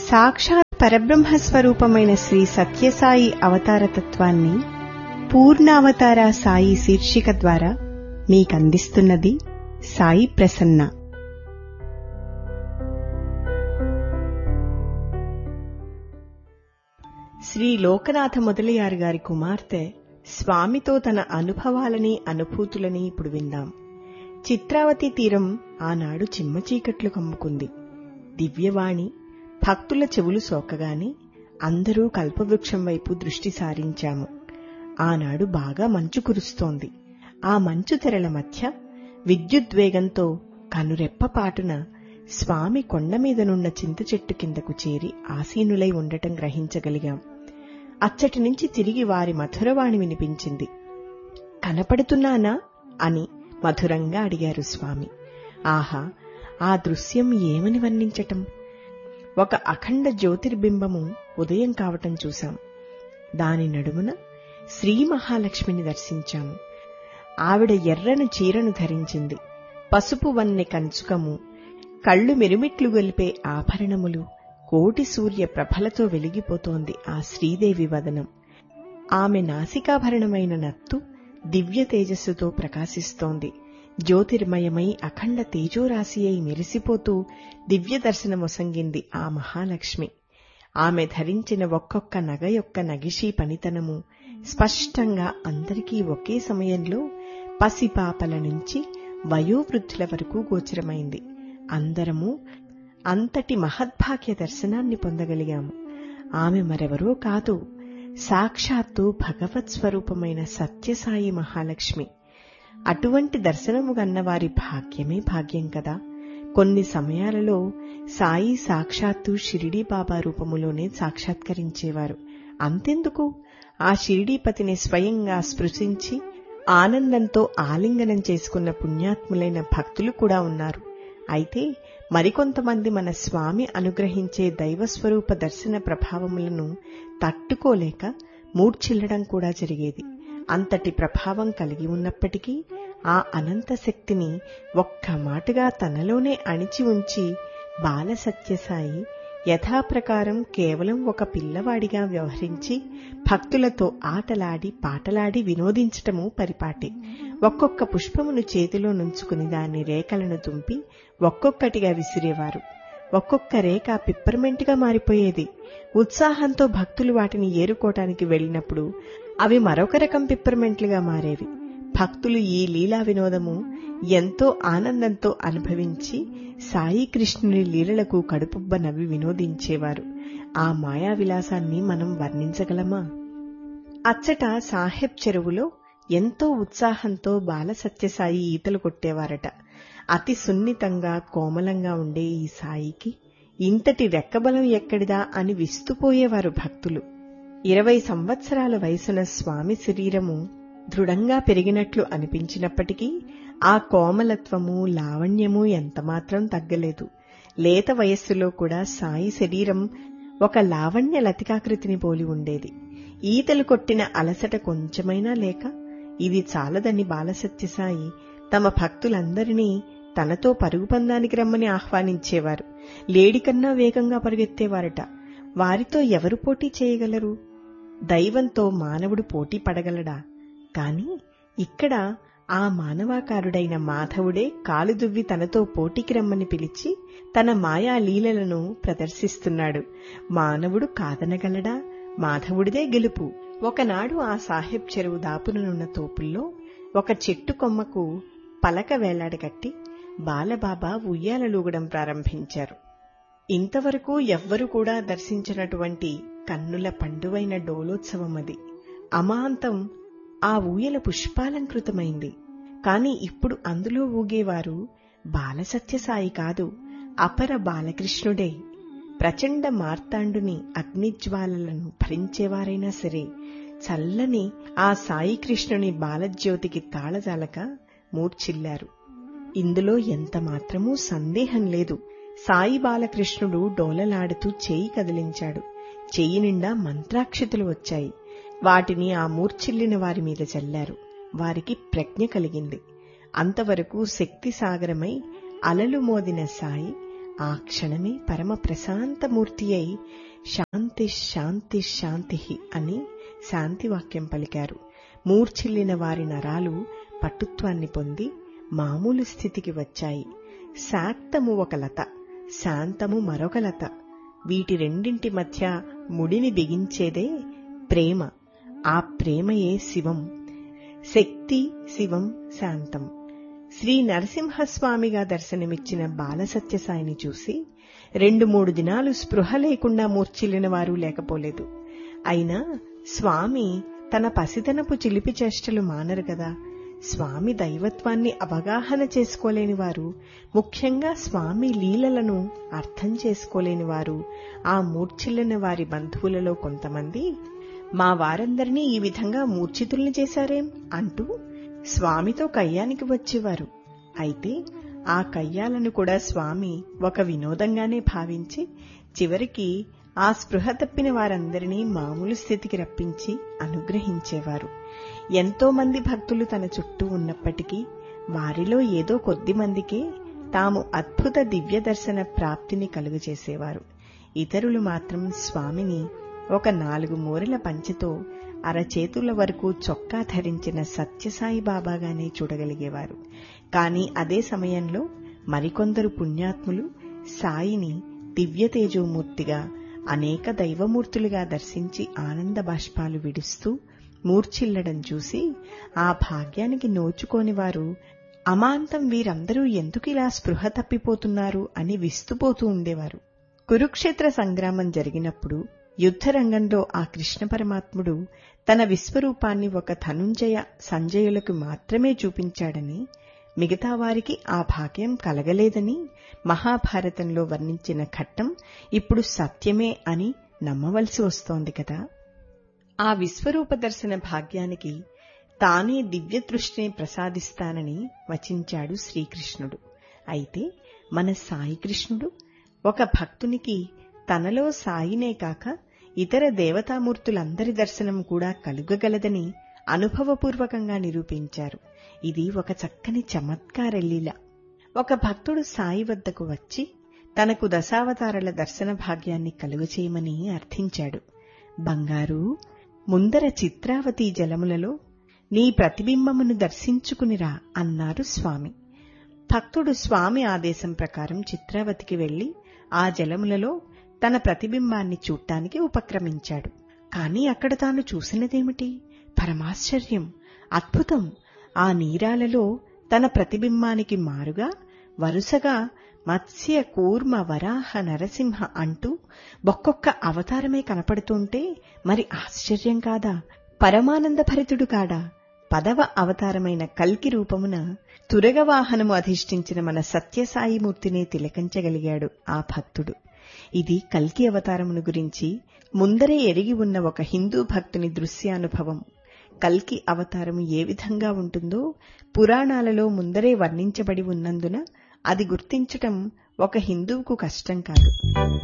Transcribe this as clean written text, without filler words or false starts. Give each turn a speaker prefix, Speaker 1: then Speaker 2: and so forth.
Speaker 1: సాక్షాత్ పరబ్రహ్మస్వరూపమైన శ్రీ సత్యసాయి అవతారతత్వాన్ని పూర్ణావతార సాయి శీర్షిక ద్వారా మీకందిస్తున్నది సాయి ప్రసన్న. శ్రీ లోకనాథ మొదలయారు గారి కుమార్తె స్వామితో తన అనుభవాలని అనుభూతులని ఇప్పుడు విందాం. చిత్రావతి తీరం ఆనాడు చిమ్మచీకట్లు కమ్ముకుంది. దివ్యవాణి భక్తుల చెవులు సోకగానే అందరూ కల్పవృక్షం వైపు దృష్టి సారించాము. ఆనాడు బాగా మంచు కురుస్తోంది. ఆ మంచు తెరల మధ్య విద్యుద్వేగంతో కనురెప్పపాటున స్వామి కొండమీదనున్న చింత చెట్టు కిందకు చేరి ఆసీనులై ఉండటం గ్రహించగలిగాం. అచ్చటి నుంచి తిరిగి వారి మధురవాణి వినిపించింది. కనపడుతున్నానా అని మధురంగా అడిగారు స్వామి. ఆహా, ఆ దృశ్యం ఏమని వర్ణించటం! ఒక అఖండ జ్యోతిర్బింబము ఉదయం కావటం చూశాం. దాని నడుమున శ్రీ మహాలక్ష్మిని దర్శించాము. ఆవిడ ఎర్రని చీరను ధరించింది. పసుపు వన్నె కంచుకము, కళ్ళు మెరుమిట్లు గొలిపే ఆభరణములు, కోటి సూర్య ప్రభలతో వెలిగిపోతోంది ఆ శ్రీదేవి వదనం. ఆమె నాసికాభరణమైన నత్తు దివ్య తేజస్సుతో ప్రకాశిస్తోంది. జ్యోతిర్మయమై అఖండ తేజోరాశి అయి మెరిసిపోతూ దివ్య దర్శనమొసంగింది ఆ మహాలక్ష్మి. ఆమె ధరించిన ఒక్కొక్క నగ యొక్క నగిషీ పనితనము స్పష్టంగా అందరికీ ఒకే సమయంలో పసిపాపల నుంచి వయోవృద్ధుల వరకు గోచరమైంది. అందరము అంతటి మహద్భాగ్య దర్శనాన్ని పొందగలిగాము. ఆమె మరెవరో కాదు, సాక్షాత్తు భగవత్ స్వరూపమైన సత్యసాయి మహాలక్ష్మి. అటువంటి దర్శనము గన్నవారి భాగ్యమే భాగ్యం కదా. కొన్ని సమయాలలో సాయి సాక్షాత్తు షిరిడీ బాబా రూపములోనే సాక్షాత్కరించేవారు. అంతెందుకు, ఆ షిరిడీపతిని స్వయంగా స్పృశించి ఆనందంతో ఆలింగనం చేసుకున్న పుణ్యాత్ములైన భక్తులు కూడా ఉన్నారు. అయితే మరికొంతమంది మన స్వామి అనుగ్రహించే దైవస్వరూప దర్శన ప్రభావములను తట్టుకోలేక మూర్ఛిల్లడం కూడా జరిగేది. అంతటి ప్రభావం కలిగి ఉన్నప్పటికీ ఆ అనంత శక్తిని ఒక్క మాటుగా తనలోనే అణిచి ఉంచి బాలసత్యసాయి యథాప్రకారం కేవలం ఒక పిల్లవాడిగా వ్యవహరించి భక్తులతో ఆటలాడి పాటలాడి వినోదించటము పరిపాటి. ఒక్కొక్క పుష్పమును చేతిలో నుంచుకుని దాని రేఖలను తుంపి ఒక్కొక్కటిగా విసిరేవారు. ఒక్కొక్క రేఖ పిప్పర్మెంట్గా మారిపోయేది. ఉత్సాహంతో భక్తులు వాటిని ఏరుకోవటానికి వెళ్లినప్పుడు అవి మరొక రకం పిప్పర్మెంట్లుగా మారేవి. భక్తులు ఈ లీలా వినోదము ఎంతో ఆనందంతో అనుభవించి సాయి కృష్ణుని లీలలకు కడుపుబ్బ నవ్వి వినోదించేవారు. ఆ మాయా విలాసాన్ని మనం వర్ణించగలమా? అచ్చట సాహెబ్ చెరువులో ఎంతో ఉత్సాహంతో బాలసత్యసాయి ఈతలు కొట్టేవారట. అతి సున్నితంగా కోమలంగా ఉండే ఈ సాయికి ఇంతటి రెక్కబలం ఎక్కడిదా అని విస్తుపోయేవారు భక్తులు. 20 సంవత్సరాల వయసున స్వామి శరీరము దృఢంగా పెరిగినట్లు అనిపించినప్పటికీ ఆ కోమలత్వము లావణ్యము ఎంతమాత్రం తగ్గలేదు. లేత వయస్సులో కూడా సాయి శరీరం ఒక లావణ్య లతికాకృతిని పోలి ఉండేది. ఈతలు కొట్టిన అలసట కొంచెమైనా లేక ఇది చాలదని బాలసత్యసాయి తమ భక్తులందరినీ తనతో పరుగు పందానికి రమ్మని ఆహ్వానించేవారు. లేడికన్నా వేగంగా పరుగెత్తేవారట. వారితో ఎవరు పోటీ చేయగలరు? దైవంతో మానవుడు పోటీ పడగలడా? కాని ఇక్కడ ఆ మానవాకారుడైన మాధవుడే కాలు దువ్వి తనతో పోటీకి రమ్మని పిలిచి తన మాయా లీలలను ప్రదర్శిస్తున్నాడు. మానవుడు కాదనగలడా? మాధవుడిదే గెలుపు. ఒకనాడు ఆ సాహెబ్ చెరువు దాపుననున్న తోపుల్లో ఒక చెట్టు కొమ్మకు పలక వేలాడగట్టి బాలబాబా ఉయ్యాలలూగడం ప్రారంభించారు. ఇంతవరకు ఎవ్వరూ కూడా దర్శించినటువంటి కన్నుల పండువైన డోలోత్సవమది. అమాంతం ఆ ఊయల పుష్పాలంకృతమైంది. కాని ఇప్పుడు అందులో ఊగేవారు బాలసత్యసాయి కాదు, అపర బాలకృష్ణుడే. ప్రచండ మార్తాండుని అగ్నిజ్వాలలను భరించేవారైనా సరే చల్లని ఆ సాయికృష్ణుని బాలజ్యోతికి తాళజాలక మూర్ఛిల్లారు. ఇందులో ఎంతమాత్రమూ సందేహం లేదు. సాయి బాలకృష్ణుడు డోలలాడుతూ చేయి కదిలించాడు. చెయ్యి నిండా మంత్రాక్షితులు వచ్చాయి. వాటిని ఆ మూర్ఛిల్లిన వారి మీద చల్లారు. వారికి ప్రజ్ఞ కలిగింది. అంతవరకు శక్తి సాగరమై అలలు మోదిన సాయి ఆ క్షణమే పరమ ప్రశాంతమూర్తి అయి శాంతి శాంతి శాంతి అని శాంతివాక్యం పలికారు. మూర్ఛిల్లిన వారి నరాలు పటుత్వాన్ని పొంది మామూలు స్థితికి వచ్చాయి. శాక్తము ఒక లత, శాంతము మరొక లత. వీటి రెండింటి మధ్య ముడిని బిగించేదే ప్రేమ. ఆ ప్రేమయే శివం. శక్తి శివం శాంతం. శ్రీ నరసింహస్వామిగా దర్శనమిచ్చిన బాలసత్యసాయిని చూసి 2-3 దినాలు స్పృహ లేకుండా మూర్ఛిల్లిన వారు లేకపోలేదు. అయినా స్వామి తన పసితనపు చిలిపి చేష్టలు మానరు కదా. స్వామి దైవత్వాన్ని అవగాహన చేసుకోలేని వారు, ముఖ్యంగా స్వామి లీలలను అర్థం చేసుకోలేని వారు, ఆ మూర్ఛిల్లిన వారి బంధువులలో కొంతమంది మా వారందరినీ ఈ విధంగా మూర్ఛితుల్ని చేశారేం అంటూ స్వామితో కయ్యానికి వచ్చేవారు. అయితే ఆ కయ్యాలను కూడా స్వామి ఒక వినోదంగానే భావించి చివరికి ఆ స్పృహ తప్పిన వారందరినీ మామూలు స్థితికి రప్పించి అనుగ్రహించేవారు. ఎంతో మంది భక్తులు తన చుట్టూ ఉన్నప్పటికీ వారిలో ఏదో కొద్ది మందికే తాము అద్భుత దివ్య దర్శన ప్రాప్తిని కలుగజేసేవారు. ఇతరులు మాత్రం స్వామిని ఒక 4 మూరల పంచెతో అరచేతుల వరకు చొక్కా ధరించిన సత్యసాయి బాబాగానే చూడగలిగేవారు. కాని అదే సమయంలో మరికొందరు పుణ్యాత్ములు సాయిని దివ్యతేజోమూర్తిగా, అనేక దైవమూర్తులుగా దర్శించి ఆనంద బాష్పాలు విడుస్తూ మూర్ఛిల్లడం చూసి ఆ భాగ్యానికి నోచుకోని వారు అమాంతం వీరందరూ ఎందుకిలా స్పృహ తప్పిపోతున్నారు అని విస్తుపోతూ ఉండేవారు. కురుక్షేత్ర సంగ్రామం జరిగినప్పుడు యుద్ధరంగంలో ఆ కృష్ణ పరమాత్ముడు తన విశ్వరూపాన్ని ఒక ధనుంజయ సంజయులకు మాత్రమే చూపించాడని, మిగతా వారికి ఆ భాగ్యం కలగలేదని మహాభారతంలో వర్ణించిన ఘట్టం ఇప్పుడు సత్యమే అని నమ్మవలసి వస్తోంది కదా. ఆ విశ్వరూప దర్శన భాగ్యానికి తానే దివ్యదృష్టిని ప్రసాదిస్తానని వచించాడు శ్రీకృష్ణుడు. అయితే మన సాయికృష్ణుడు ఒక భక్తునికి తనలో సాయినే కాక ఇతర దేవతామూర్తులందరి దర్శనం కూడా కలుగగలదని అనుభవపూర్వకంగా నిరూపించారు. ఇది ఒక చక్కని చమత్కార లీల. ఒక భక్తుడు సాయి వద్దకు వచ్చి తనకు దశావతారాల దర్శన భాగ్యాన్ని కలుగచేయమని అర్థించాడు. బంగారు, ముందర చిత్రావతి జలములలో నీ ప్రతిబింబమును దర్శించుకునిరా అన్నారు స్వామి. భక్తుడు స్వామి ఆదేశం ప్రకారం చిత్రావతికి వెళ్లి ఆ జలములలో తన ప్రతిబింబాన్ని చూడ్డానికి ఉపక్రమించాడు. కాని అక్కడ తాను చూసినదేమిటి? పరమాశ్చర్యం, అద్భుతం! ఆ నీరాలలో తన ప్రతిబింబానికి మారుగా వరుసగా మత్స్య, కూర్మ, వరాహ, నరసింహ అంటూ ఒక్కొక్క అవతారమే కనపడుతుంటే మరి ఆశ్చర్యం కాదా? పరమానంద భరితుడు కాడా? 10వ అవతారమైన కల్కి రూపమున తురగవాహనము అధిష్ఠించిన మన సత్యసాయిమూర్తినే తిలకించగలిగాడు ఆ భక్తుడు. ఇది కల్కి అవతారమును గురించి ముందరే ఎరిగి ఉన్న ఒక హిందూ భక్తుని దృశ్యానుభవం. కల్కి అవతారము ఏ విధంగా ఉంటుందో పురాణాలలో ముందరే వర్ణించబడి ఉన్నందున అది గుర్తించటం ఒక హిందువుకు కష్టం కాదు.